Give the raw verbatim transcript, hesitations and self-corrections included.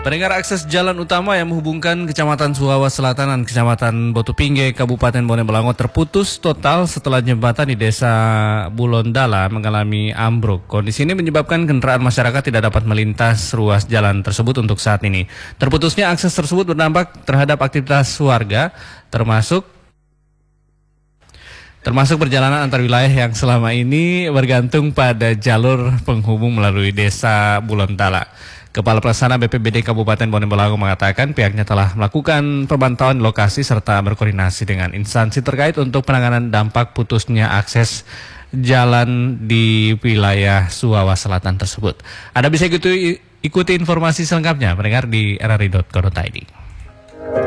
Pendengar, akses jalan utama yang menghubungkan Kecamatan Suhawa Selatan dan Kecamatan Botupingge, Kabupaten Bone Bolango terputus total setelah jembatan di Desa Bulondala mengalami ambruk. Kondisi ini menyebabkan kendaraan masyarakat tidak dapat melintas ruas jalan tersebut untuk saat ini. Terputusnya akses tersebut berdampak terhadap aktivitas warga, termasuk termasuk perjalanan antar wilayah yang selama ini bergantung pada jalur penghubung melalui Desa Bulondala. Kepala Pelaksana B P B D Kabupaten Bone Bolango mengatakan pihaknya telah melakukan pemantauan lokasi serta berkoordinasi dengan instansi terkait untuk penanganan dampak putusnya akses jalan di wilayah Suhawa Selatan tersebut. Anda bisa ikuti, ikuti informasi selengkapnya mendengar di r r i dot co dot i d.